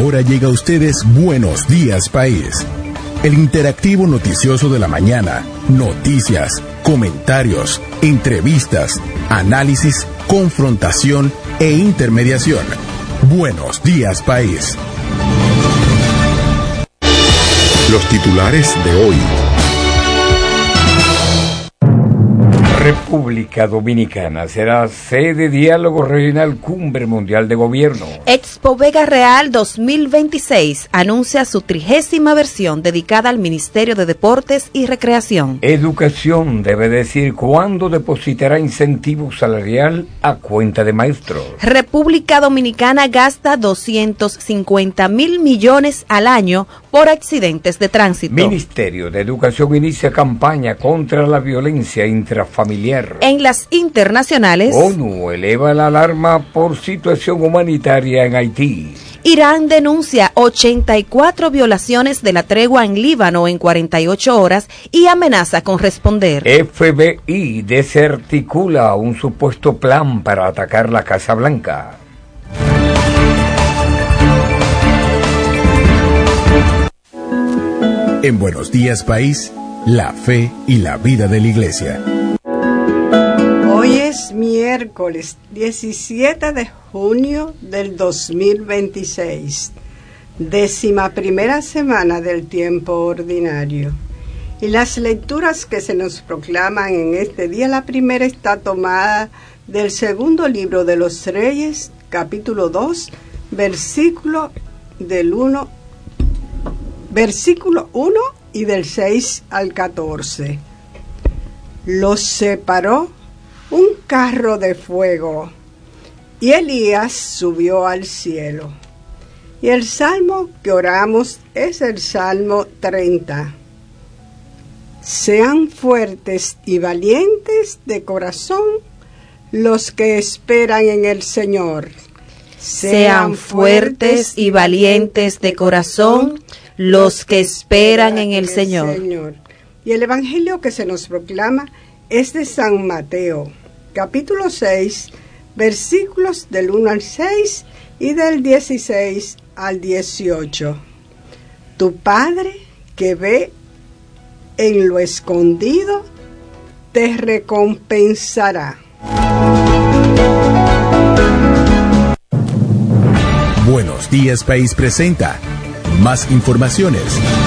Ahora llega a ustedes Buenos Días País, el interactivo noticioso de la mañana. Noticias, comentarios, entrevistas, análisis, confrontación e intermediación. Buenos Días País. Los titulares de hoy. República Dominicana será sede Diálogo Regional Cumbre Mundial de Gobierno. Expo Vega Real 2026 anuncia su 30ª versión dedicada al Ministerio de Deportes y Recreación. Educación debe decir cuándo depositará incentivo salarial a cuenta de maestros. República Dominicana gasta 250.000 millones al año por accidentes de tránsito. Ministerio de Educación inicia campaña contra la violencia intrafamiliar. En las internacionales, ONU eleva la alarma por situación humanitaria en Haití. Irán denuncia 84 violaciones de la tregua en Líbano en 48 horas y amenaza con responder. FBI desarticula un supuesto plan para atacar la Casa Blanca. En Buenos Días País, la fe y la vida de la Iglesia. Hoy es miércoles 17 de junio del 2026, 11ª semana del tiempo ordinario. Y las lecturas que se nos proclaman en este día, la primera está tomada del segundo libro de los Reyes, capítulo 2, versículo 1 y del 6 al 14. Los separó un carro de fuego, y Elías subió al cielo. Y el salmo que oramos es el Salmo 30. Sean fuertes y valientes de corazón los que esperan en el Señor. Sean fuertes y valientes de corazón los que esperan en el Señor. Y el evangelio que se nos proclama es de San Mateo, capítulo 6, versículos del 1 al 6 y del 16 al 18. Tu Padre que ve en lo escondido te recompensará. Buenos Días País presenta más informaciones.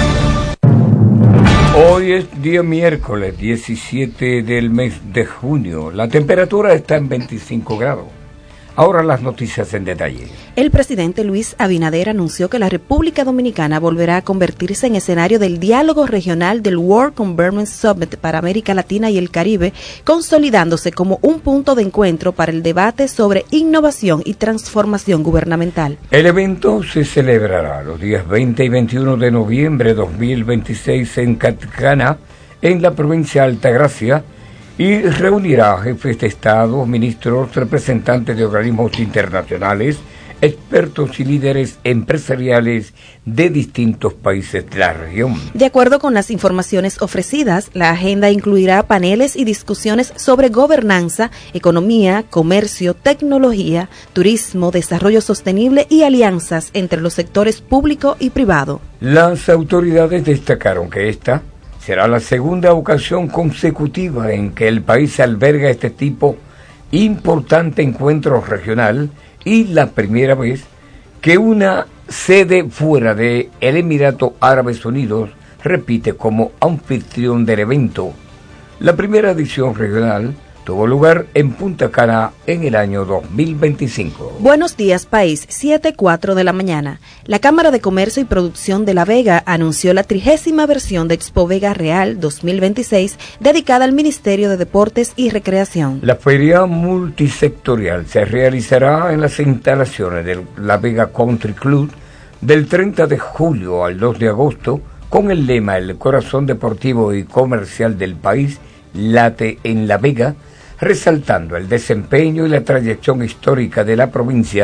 Hoy es día miércoles 17 del mes de junio. La temperatura está en 25 grados. Ahora las noticias en detalle. El presidente Luis Abinader anunció que la República Dominicana volverá a convertirse en escenario del diálogo regional del World Government Summit para América Latina y el Caribe, consolidándose como un punto de encuentro para el debate sobre innovación y transformación gubernamental. El evento se celebrará los días 20 y 21 de noviembre de 2026 en Catcana, en la provincia de Altagracia, y reunirá jefes de Estado, ministros, representantes de organismos internacionales, expertos y líderes empresariales de distintos países de la región. De acuerdo con las informaciones ofrecidas, la agenda incluirá paneles y discusiones sobre gobernanza, economía, comercio, tecnología, turismo, desarrollo sostenible y alianzas entre los sectores público y privado. Las autoridades destacaron que esta será la segunda ocasión consecutiva en que el país alberga este tipo importante encuentro regional y la primera vez que una sede fuera de el Emirato Árabes Unidos repite como anfitrión del evento. La primera edición regional tuvo lugar en Punta Cana en el año 2025. Buenos días, país, 7:04 de la mañana. La Cámara de Comercio y Producción de La Vega anunció la 30ª versión de Expo Vega Real 2026 dedicada al Ministerio de Deportes y Recreación. La feria multisectorial se realizará en las instalaciones de La Vega Country Club del 30 de julio al 2 de agosto con el lema El corazón deportivo y comercial del país late en La Vega, resaltando el desempeño y la trayectoria histórica de la provincia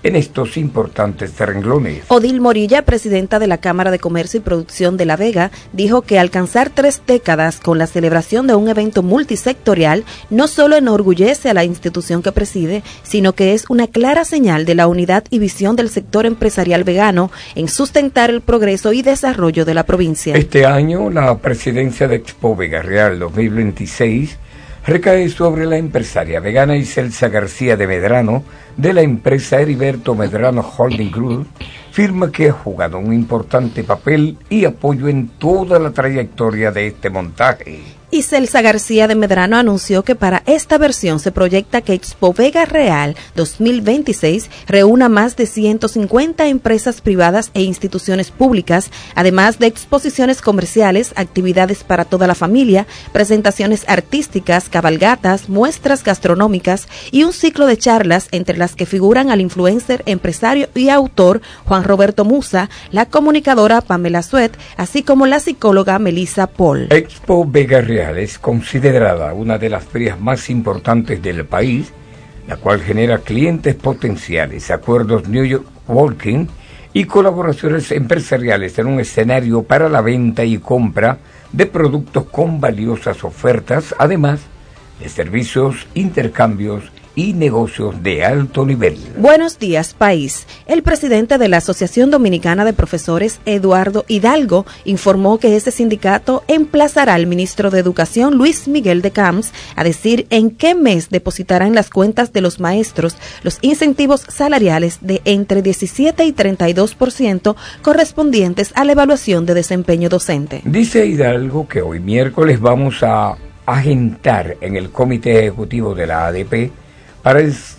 en estos importantes renglones. Odil Morilla, presidenta de la Cámara de Comercio y Producción de La Vega, dijo que alcanzar 3 décadas con la celebración de un evento multisectorial no solo enorgullece a la institución que preside, sino que es una clara señal de la unidad y visión del sector empresarial vegano en sustentar el progreso y desarrollo de la provincia. Este año, la presidencia de Expo Vega Real 2026 recae sobre la empresaria vegana Iselsa García de Medrano, de la empresa Heriberto Medrano Holding Group, firma que ha jugado un importante papel y apoyo en toda la trayectoria de este montaje. Iselsa García de Medrano anunció que para esta versión se proyecta que Expo Vega Real 2026 reúna más de 150 empresas privadas e instituciones públicas, además de exposiciones comerciales, actividades para toda la familia, presentaciones artísticas, cabalgatas, muestras gastronómicas y un ciclo de charlas entre las que figuran al influencer, empresario y autor Juan Roberto Musa, la comunicadora Pamela Suet, así como la psicóloga Melissa Paul. Expo Vega Real es considerada una de las ferias más importantes del país, la cual genera clientes potenciales, acuerdos New York Walking y colaboraciones empresariales en un escenario para la venta y compra de productos con valiosas ofertas, además de servicios, intercambios y negocios de alto nivel. Buenos días, país. El presidente de la Asociación Dominicana de Profesores, Eduardo Hidalgo, informó que este sindicato emplazará al ministro de Educación, Luis Miguel de Camps, a decir en qué mes depositará en las cuentas de los maestros los incentivos salariales de entre 17 y 32% correspondientes a la evaluación de desempeño docente. Dice Hidalgo que hoy miércoles vamos a agendar en el Comité Ejecutivo de la ADP para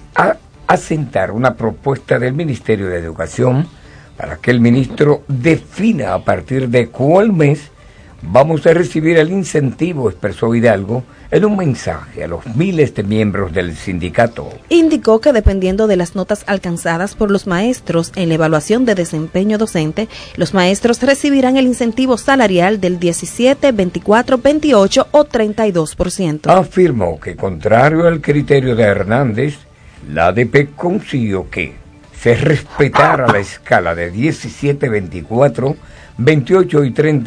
asentar una propuesta del Ministerio de Educación para que el ministro defina a partir de cuál mes vamos a recibir el incentivo, expresó Hidalgo en un mensaje a los miles de miembros del sindicato. Indicó que dependiendo de las notas alcanzadas por los maestros en la evaluación de desempeño docente, los maestros recibirán el incentivo salarial del 17, 24, 28 o 32%. Afirmó que, contrario al criterio de Hernández, la ADP consiguió que se respetara la escala de 17, 24, 28 y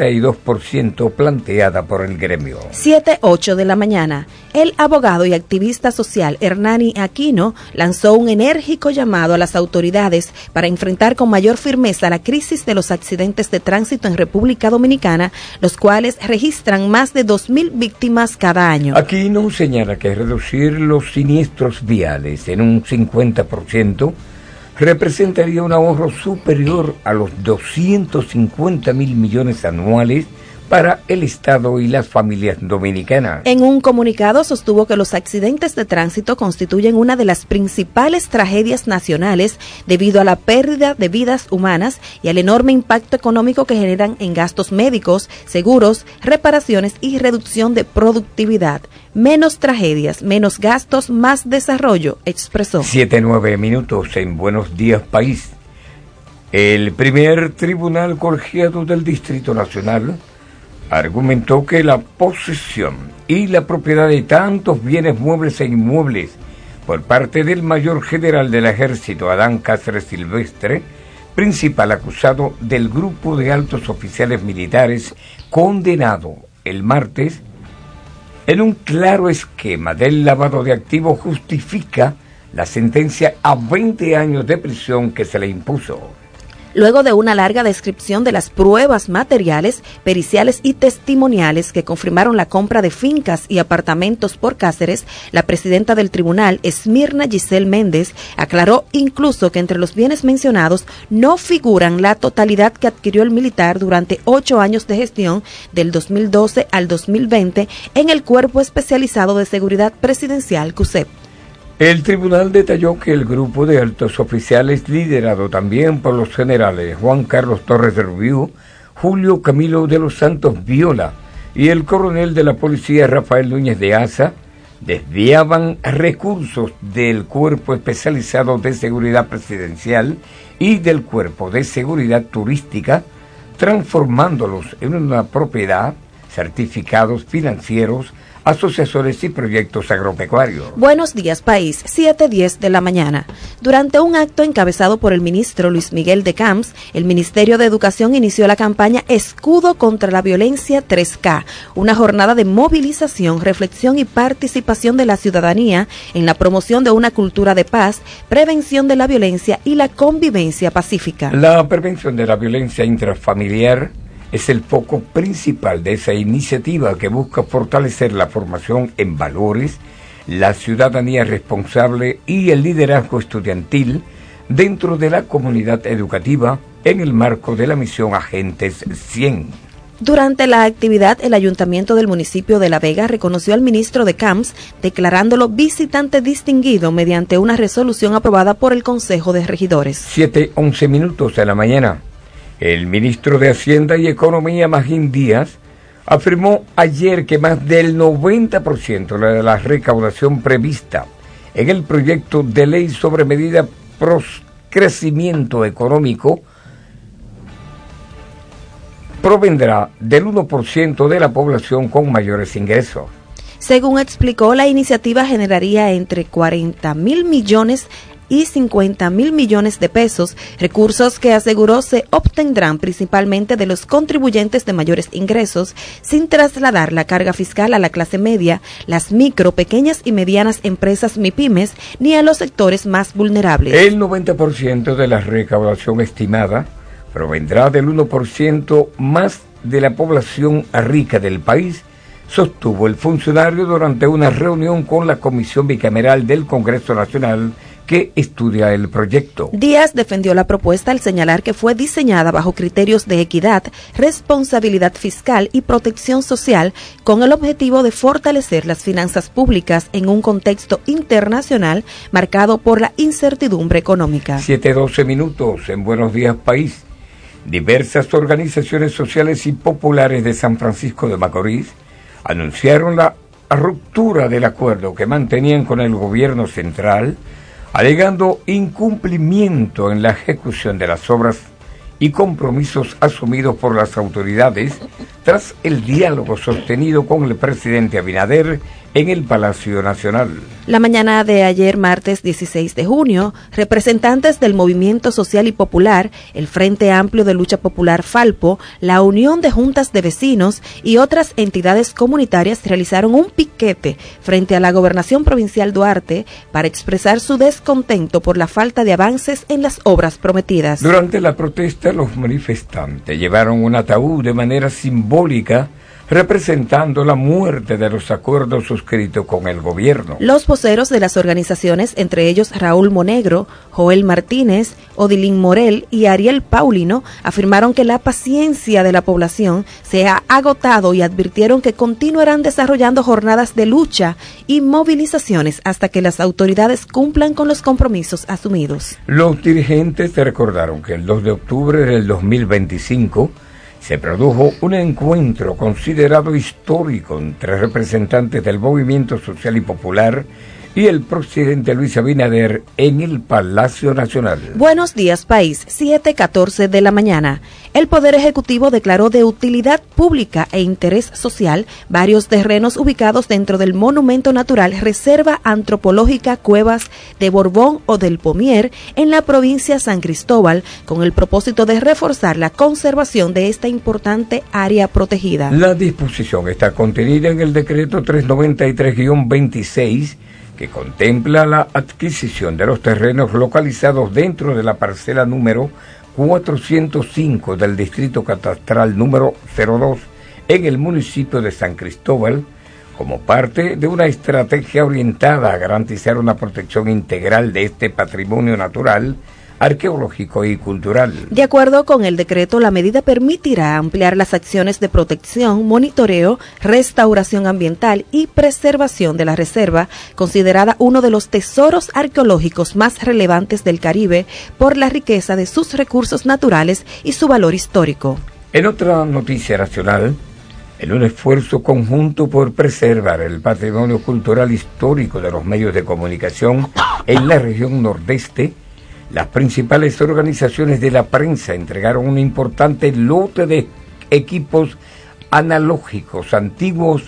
32% planteada por el gremio. 7:08 de la mañana. El abogado y activista social Hernani Aquino lanzó un enérgico llamado a las autoridades para enfrentar con mayor firmeza la crisis de los accidentes de tránsito en República Dominicana, los cuales registran más de 2.000 víctimas cada año. Aquino señala que reducir los siniestros viales en un 50% representaría un ahorro superior a los 250.000 millones anuales para el Estado y las familias dominicanas. En un comunicado sostuvo que los accidentes de tránsito constituyen una de las principales tragedias nacionales debido a la pérdida de vidas humanas y al enorme impacto económico que generan en gastos médicos, seguros, reparaciones y reducción de productividad. Menos tragedias, menos gastos, más desarrollo, expresó. 7:09 minutos en Buenos Días, País. El primer tribunal colegiado del Distrito Nacional argumentó que la posesión y la propiedad de tantos bienes muebles e inmuebles por parte del mayor general del Ejército, Adán Cáceres Silvestre, principal acusado del grupo de altos oficiales militares condenado el martes en un claro esquema del lavado de activos, justifica la sentencia a 20 años de prisión que se le impuso. Luego de una larga descripción de las pruebas materiales, periciales y testimoniales que confirmaron la compra de fincas y apartamentos por Cáceres, la presidenta del tribunal, Esmirna Giselle Méndez, aclaró incluso que entre los bienes mencionados no figuran la totalidad que adquirió el militar durante 8 años de gestión, del 2012 al 2020, en el Cuerpo Especializado de Seguridad Presidencial, CUSEP. El tribunal detalló que el grupo de altos oficiales, liderado también por los generales Juan Carlos Torres de Rubio, Julio Camilo de los Santos Viola y el coronel de la policía Rafael Núñez de Asa, desviaban recursos del Cuerpo Especializado de Seguridad Presidencial y del Cuerpo de Seguridad Turística, transformándolos en una propiedad, certificados financieros, asociaciones y proyectos agropecuarios. Buenos días, país, 7:10 de la mañana. Durante un acto encabezado por el ministro Luis Miguel de Camps, el Ministerio de Educación inició la campaña Escudo contra la Violencia 3K, una jornada de movilización, reflexión y participación de la ciudadanía en la promoción de una cultura de paz, prevención de la violencia y la convivencia pacífica. La prevención de la violencia intrafamiliar es el foco principal de esa iniciativa que busca fortalecer la formación en valores, la ciudadanía responsable y el liderazgo estudiantil dentro de la comunidad educativa en el marco de la misión Agentes 100. Durante la actividad, el ayuntamiento del municipio de La Vega reconoció al ministro de Camps, declarándolo visitante distinguido mediante una resolución aprobada por el Consejo de Regidores. 7:11 minutos de la mañana. El ministro de Hacienda y Economía, Magín Díaz, afirmó ayer que más del 90% de la recaudación prevista en el proyecto de ley sobre medida pro crecimiento económico provendrá del 1% de la población con mayores ingresos. Según explicó, la iniciativa generaría entre 40.000 millones y 50.000 millones de pesos, recursos que aseguró se obtendrán principalmente de los contribuyentes de mayores ingresos, sin trasladar la carga fiscal a la clase media, las micro, pequeñas y medianas empresas MIPYMES, ni a los sectores más vulnerables. El 90% de la recaudación estimada provendrá del 1% más de la población rica del país, sostuvo el funcionario durante una reunión con la Comisión Bicameral del Congreso Nacional que estudia el proyecto. Díaz defendió la propuesta al señalar que fue diseñada bajo criterios de equidad, responsabilidad fiscal y protección social, con el objetivo de fortalecer las finanzas públicas en un contexto internacional marcado por la incertidumbre económica. 7:12 minutos en Buenos Días País. Diversas organizaciones sociales y populares de San Francisco de Macorís anunciaron la ruptura del acuerdo que mantenían con el gobierno central, alegando incumplimiento en la ejecución de las obras y compromisos asumidos por las autoridades tras el diálogo sostenido con el presidente Abinader en el Palacio Nacional. La mañana de ayer, martes 16 de junio, representantes del Movimiento Social y Popular, el Frente Amplio de Lucha Popular Falpo, la Unión de Juntas de Vecinos y otras entidades comunitarias realizaron un piquete frente a la Gobernación Provincial Duarte para expresar su descontento por la falta de avances en las obras prometidas. Durante la protesta, los manifestantes llevaron un ataúd de manera simbólica representando la muerte de los acuerdos suscritos con el gobierno. Los voceros de las organizaciones, entre ellos Raúl Monegro, Joel Martínez, Odilín Morel y Ariel Paulino, afirmaron que la paciencia de la población se ha agotado y advirtieron que continuarán desarrollando jornadas de lucha y movilizaciones hasta que las autoridades cumplan con los compromisos asumidos. Los dirigentes recordaron que el 2 de octubre del 2025 se produjo un encuentro considerado histórico entre representantes del Movimiento Social y Popular y el presidente Luis Abinader en el Palacio Nacional. Buenos días, país, 7:14 de la mañana. El Poder Ejecutivo declaró de utilidad pública e interés social varios terrenos ubicados dentro del Monumento Natural Reserva Antropológica Cuevas de Borbón o del Pomier en la provincia San Cristóbal, con el propósito de reforzar la conservación de esta importante área protegida. La disposición está contenida en el decreto 393-26, que contempla la adquisición de los terrenos localizados dentro de la parcela número 405 del distrito catastral número 02 en el municipio de San Cristóbal, como parte de una estrategia orientada a garantizar una protección integral de este patrimonio natural, arqueológico y cultural. De acuerdo con el decreto, la medida permitirá ampliar las acciones de protección, monitoreo, restauración ambiental y preservación de la reserva, considerada uno de los tesoros arqueológicos más relevantes del Caribe por la riqueza de sus recursos naturales y su valor histórico. En otra noticia nacional, en un esfuerzo conjunto por preservar el patrimonio cultural histórico de los medios de comunicación en la región nordeste, las principales organizaciones de la prensa entregaron un importante lote de equipos analógicos antiguos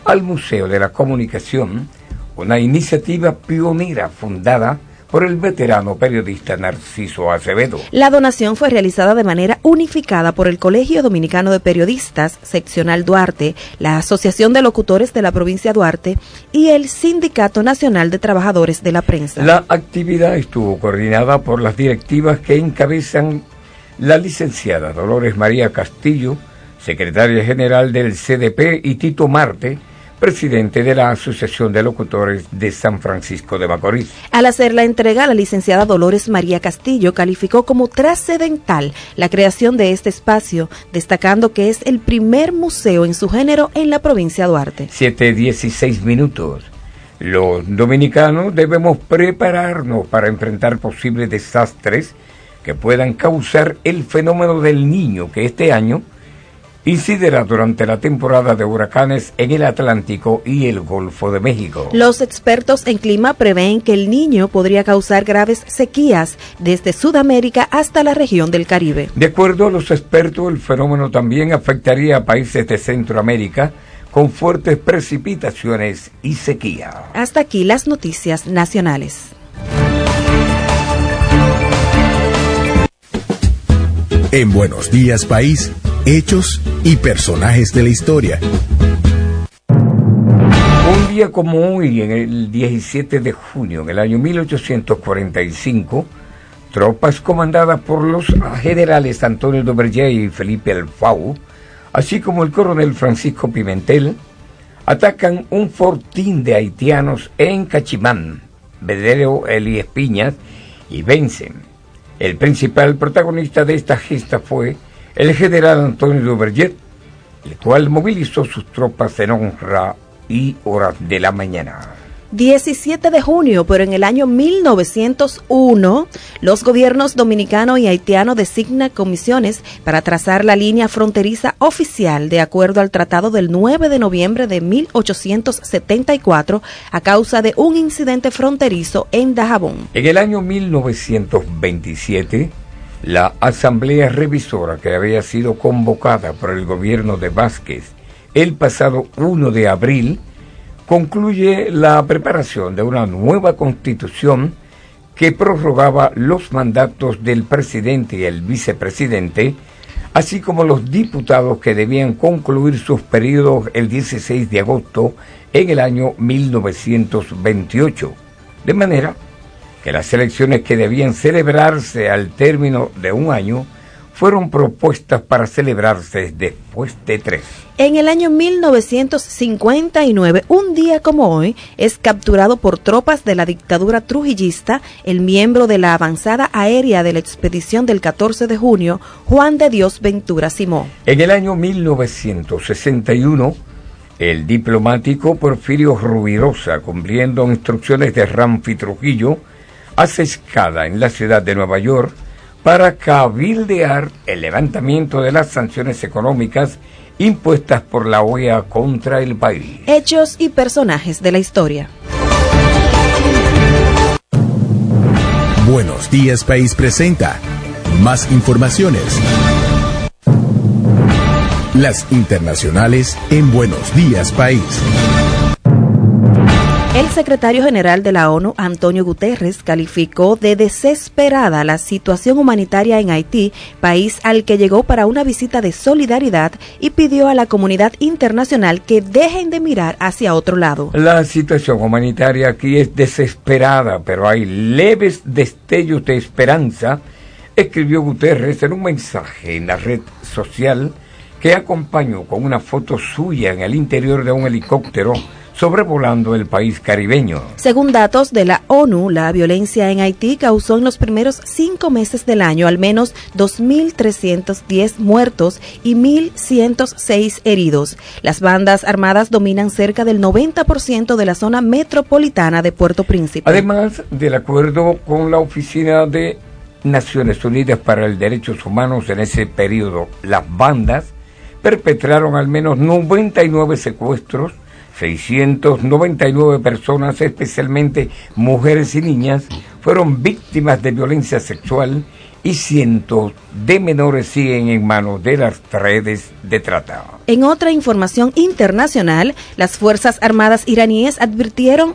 al Museo de la Comunicación, una iniciativa pionera fundada por el veterano periodista Narciso Acevedo. La donación fue realizada de manera unificada por el Colegio Dominicano de Periodistas, Seccional Duarte, la Asociación de Locutores de la Provincia Duarte y el Sindicato Nacional de Trabajadores de la Prensa. La actividad estuvo coordinada por las directivas que encabezan la licenciada Dolores María Castillo, secretaria general del CDP, y Tito Marte, presidente de la Asociación de Locutores de San Francisco de Macorís. Al hacer la entrega, la licenciada Dolores María Castillo calificó como trascendental la creación de este espacio, destacando que es el primer museo en su género en la provincia de Duarte. 7:16. Los dominicanos debemos prepararnos para enfrentar posibles desastres que puedan causar el fenómeno del Niño, que este año incidirá durante la temporada de huracanes en el Atlántico y el Golfo de México. Los expertos en clima prevén que el Niño podría causar graves sequías desde Sudamérica hasta la región del Caribe. De acuerdo a los expertos, el fenómeno también afectaría a países de Centroamérica con fuertes precipitaciones y sequía. Hasta aquí las noticias nacionales. En Buenos Días País, hechos y personajes de la historia. Un día como hoy, en el 17 de junio, en el año 1845, tropas comandadas por los generales Antonio Duvergé y Felipe Alfau, así como el coronel Francisco Pimentel, atacan un fortín de haitianos en Cachimán, Vedero Elías Piñas, y vencen. El principal protagonista de esta gesta fue el general Antonio Duvergé, el cual movilizó sus tropas en honra y horas de la mañana. 17 de junio, pero en el año 1901, los gobiernos dominicano y haitiano designan comisiones para trazar la línea fronteriza oficial de acuerdo al Tratado del 9 de noviembre de 1874 a causa de un incidente fronterizo en Dajabón. En el año 1927, la Asamblea Revisora, que había sido convocada por el gobierno de Vázquez el pasado 1 de abril, concluye la preparación de una nueva constitución que prorrogaba los mandatos del presidente y el vicepresidente, así como los diputados que debían concluir sus periodos el 16 de agosto en el año 1928, de manera que las elecciones que debían celebrarse al término de un año fueron propuestas para celebrarse después de 3. En el año 1959, un día como hoy, es capturado por tropas de la dictadura trujillista el miembro de la avanzada aérea de la expedición del 14 de junio, Juan de Dios Ventura Simó. En el año 1961, el diplomático Porfirio Rubirosa, cumpliendo instrucciones de Ramfi Trujillo, hace escala en la ciudad de Nueva York para cabildear el levantamiento de las sanciones económicas impuestas por la OEA contra el país. Hechos y personajes de la historia. Buenos Días País presenta más informaciones. Las internacionales en Buenos Días País. El secretario general de la ONU, Antonio Guterres, calificó de desesperada la situación humanitaria en Haití, país al que llegó para una visita de solidaridad, y pidió a la comunidad internacional que dejen de mirar hacia otro lado. La situación humanitaria aquí es desesperada, pero hay leves destellos de esperanza, escribió Guterres en un mensaje en la red social que acompañó con una foto suya en el interior de un helicóptero sobrevolando el país caribeño. Según datos de la ONU, la violencia en Haití causó en los primeros 5 meses del año al menos 2.310 muertos y 1.106 heridos. Las bandas armadas dominan cerca del 90% de la zona metropolitana de Puerto Príncipe. Además, del acuerdo con la Oficina de Naciones Unidas para los Derechos Humanos en ese periodo, las bandas perpetraron al menos 99 secuestros, 699 personas, especialmente mujeres y niñas, fueron víctimas de violencia sexual y cientos de menores siguen en manos de las redes de trata. En otra información internacional, las Fuerzas Armadas iraníes advirtieron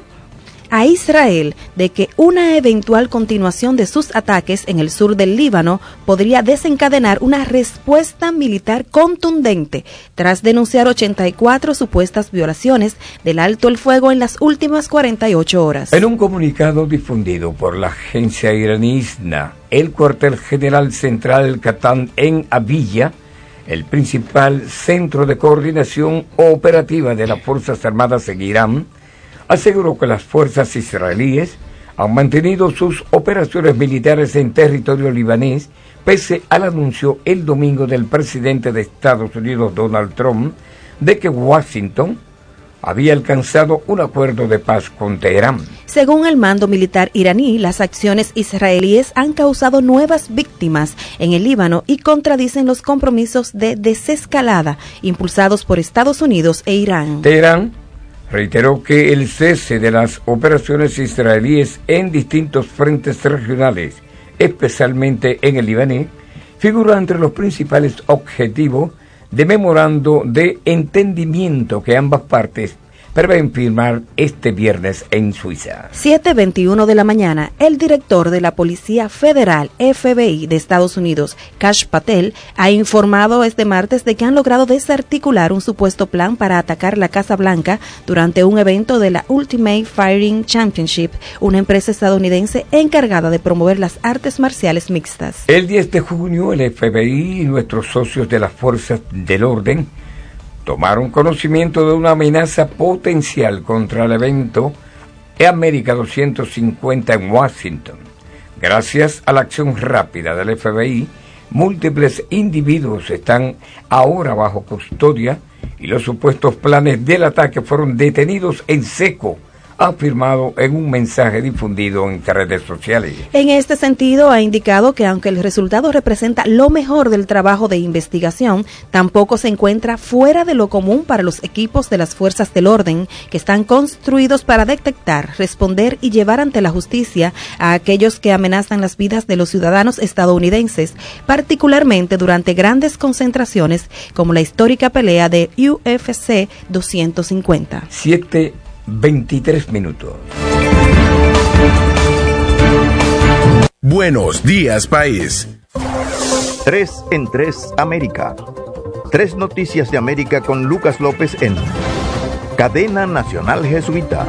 a Israel de que una eventual continuación de sus ataques en el sur del Líbano podría desencadenar una respuesta militar contundente tras denunciar 84 supuestas violaciones del alto el fuego en las últimas 48 horas. En un comunicado difundido por la agencia iraní ISNA, el cuartel general central Katán en Avilla, el principal centro de coordinación operativa de las Fuerzas Armadas en Irán, aseguró que las fuerzas israelíes han mantenido sus operaciones militares en territorio libanés pese al anuncio el domingo del presidente de Estados Unidos, Donald Trump, de que Washington había alcanzado un acuerdo de paz con Teherán. Según el mando militar iraní, las acciones israelíes han causado nuevas víctimas en el Líbano y contradicen los compromisos de desescalada impulsados por Estados Unidos e Irán. Teherán reiteró que el cese de las operaciones israelíes en distintos frentes regionales, especialmente en el Líbano, figura entre los principales objetivos de memorando de entendimiento que ambas partes prevén firmar este viernes en Suiza. 7:21 de la mañana, el director de la Policía Federal, FBI, de Estados Unidos, Kash Patel, ha informado este martes de que han logrado desarticular un supuesto plan para atacar la Casa Blanca durante un evento de la Ultimate Fighting Championship, una empresa estadounidense encargada de promover las artes marciales mixtas. El 10 de junio, el FBI y nuestros socios de las fuerzas del orden tomaron conocimiento de una amenaza potencial contra el evento América 250 en Washington. Gracias a la acción rápida del FBI, múltiples individuos están ahora bajo custodia y los supuestos planes del ataque fueron detenidos en seco, ha afirmado en un mensaje difundido en redes sociales. En este sentido, ha indicado que aunque el resultado representa lo mejor del trabajo de investigación, tampoco se encuentra fuera de lo común para los equipos de las fuerzas del orden, que están construidos para detectar, responder y llevar ante la justicia a aquellos que amenazan las vidas de los ciudadanos estadounidenses, particularmente durante grandes concentraciones como la histórica pelea de UFC 250. 7:23 minutos. Buenos días, país. 3 en 3 América. 3 noticias de América con Lucas López en Cadena Nacional Jesuita.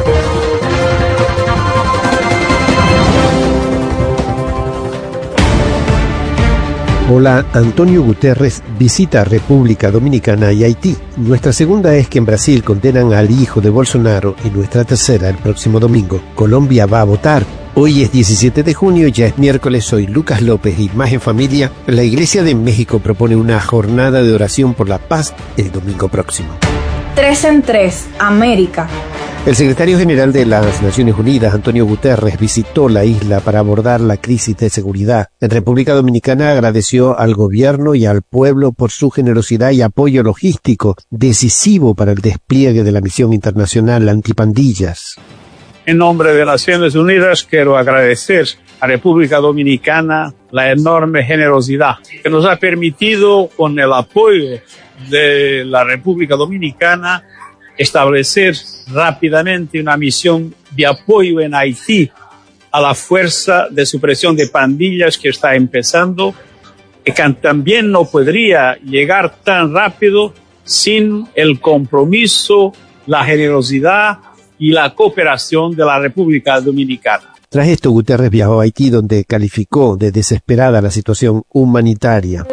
Hola, Antonio Guterres visita República Dominicana y Haití. Nuestra segunda es que en Brasil condenan al hijo de Bolsonaro y nuestra tercera el próximo domingo. Colombia va a votar. Hoy es 17 de junio, ya es miércoles, soy Lucas López y Más en Familia. La Iglesia de México propone una jornada de oración por la paz el domingo próximo. 3 en 3, América. El secretario general de las Naciones Unidas, Antonio Guterres, visitó la isla para abordar la crisis de seguridad. En República Dominicana agradeció al gobierno y al pueblo por su generosidad y apoyo logístico decisivo para el despliegue de la misión internacional antipandillas. En nombre de las Naciones Unidas quiero agradecer a República Dominicana la enorme generosidad que nos ha permitido, con el apoyo de la República Dominicana, establecer rápidamente una misión de apoyo en Haití a la fuerza de supresión de pandillas que está empezando y que también no podría llegar tan rápido sin el compromiso, la generosidad y la cooperación de la República Dominicana. Tras esto, Guterres viajó a Haití, donde calificó de desesperada la situación humanitaria.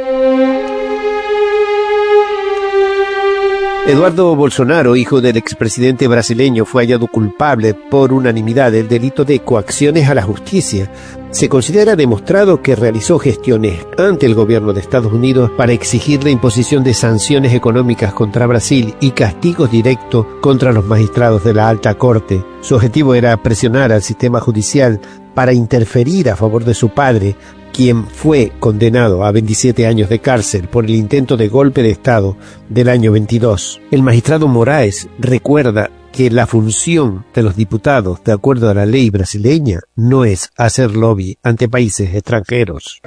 Eduardo Bolsonaro, hijo del expresidente brasileño, fue hallado culpable por unanimidad del delito de coacciones a la justicia. Se considera demostrado que realizó gestiones ante el gobierno de Estados Unidos para exigir la imposición de sanciones económicas contra Brasil y castigos directos contra los magistrados de la Alta Corte. Su objetivo era presionar al sistema judicial para interferir a favor de su padre, quien fue condenado a 27 años de cárcel por el intento de golpe de Estado del año 22. El magistrado Moraes recuerda que la función de los diputados, de acuerdo a la ley brasileña, no es hacer lobby ante países extranjeros.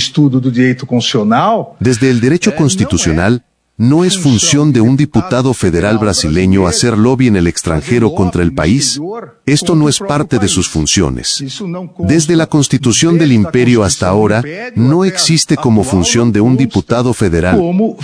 Desde el derecho constitucional, no es función de un diputado federal brasileño hacer lobby en el extranjero contra el país. Esto no es parte de sus funciones. Desde la Constitución del Imperio hasta ahora, no existe como función de un diputado federal.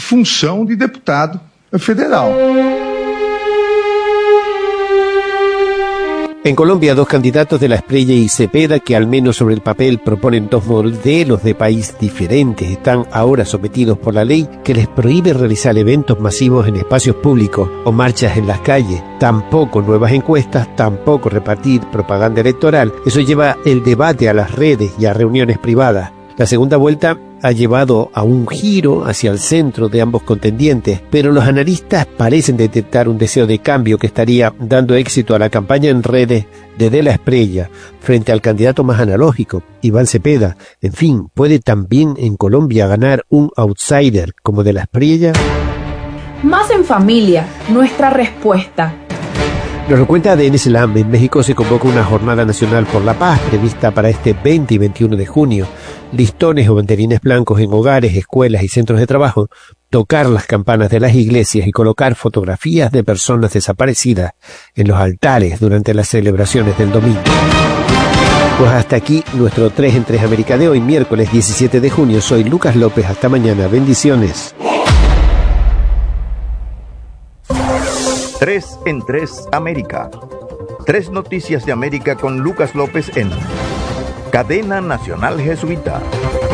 En Colombia, dos candidatos de La Espriella y Cepeda, que al menos sobre el papel proponen dos modelos de país diferentes, están ahora sometidos por la ley que les prohíbe realizar eventos masivos en espacios públicos o marchas en las calles, tampoco nuevas encuestas, tampoco repartir propaganda electoral. Eso lleva el debate a las redes y a reuniones privadas. La segunda vuelta ha llevado a un giro hacia el centro de ambos contendientes, pero los analistas parecen detectar un deseo de cambio que estaría dando éxito a la campaña en redes de La Espriella frente al candidato más analógico, Iván Cepeda. En fin, ¿puede también en Colombia ganar un outsider como de La Espriella? Más en familia, nuestra respuesta. Nos lo cuenta ADN Selam. En México se convoca una jornada nacional por la paz prevista para este 20 y 21 de junio. Listones o banderines blancos en hogares, escuelas y centros de trabajo, tocar las campanas de las iglesias y colocar fotografías de personas desaparecidas en los altares durante las celebraciones del domingo. Pues hasta aquí nuestro 3 en 3 América de hoy, miércoles 17 de junio. Soy Lucas López. Hasta mañana. Bendiciones. 3 en 3 América. 3 noticias de América con Lucas López en Cadena Nacional Jesuita.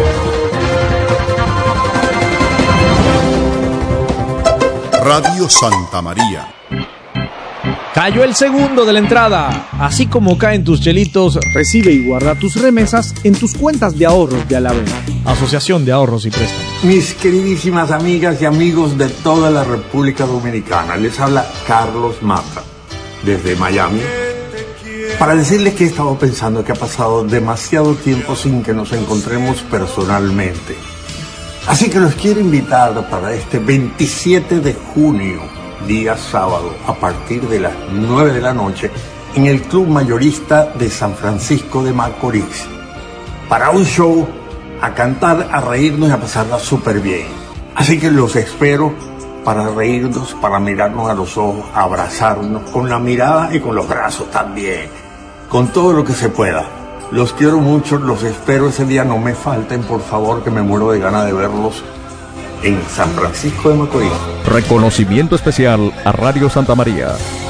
Radio Santa María. Cayó el segundo de la entrada. Así como caen tus chelitos, recibe y guarda tus remesas en tus cuentas de ahorros de Alavena, Asociación de Ahorros y Préstamos. Mis queridísimas amigas y amigos de toda la República Dominicana, les habla Carlos Mata desde Miami para decirles que he estado pensando que ha pasado demasiado tiempo sin que nos encontremos personalmente. Así que los quiero invitar para este 27 de junio, día sábado, a partir de las 9 de la noche, en el Club Mayorista de San Francisco de Macorís, para un show, a cantar, a reírnos y a pasarla súper bien. Así que los espero para reírnos, para mirarnos a los ojos, a abrazarnos con la mirada y con los brazos también, con todo lo que se pueda. Los quiero mucho, los espero ese día, no me falten, por favor, que me muero de ganas de verlos en San Francisco de Macorís. Reconocimiento especial a Radio Santa María.